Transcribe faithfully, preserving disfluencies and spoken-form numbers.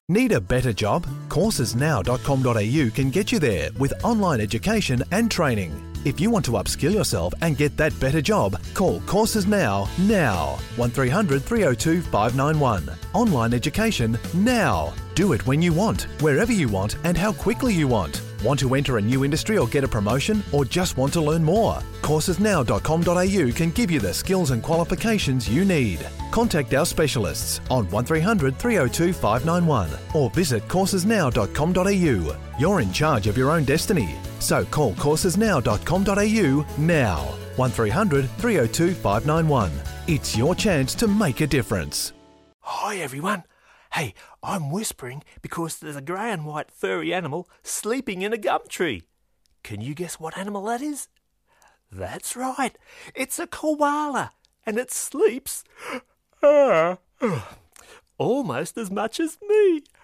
Need a better job? courses now dot com dot a u can get you there with online education and training. If you want to upskill yourself and get that better job, call Courses Now, now. one three hundred, three oh two, five nine one. Online education now. Do it when you want, wherever you want and how quickly you want. Want to enter a new industry or get a promotion, or just want to learn more? courses now dot com dot a u can give you the skills and qualifications you need. Contact our specialists on one three hundred, three oh two, five nine one or visit courses now dot com dot a u. You're in charge of your own destiny. So call courses now dot com dot a u now. one three hundred, three oh two, five nine one. It's your chance to make a difference. Hi everyone. Hey, I'm whispering because there's a grey and white furry animal sleeping in a gum tree. Can you guess what animal that is? That's right. It's a koala, and it sleeps ah, almost as much as me.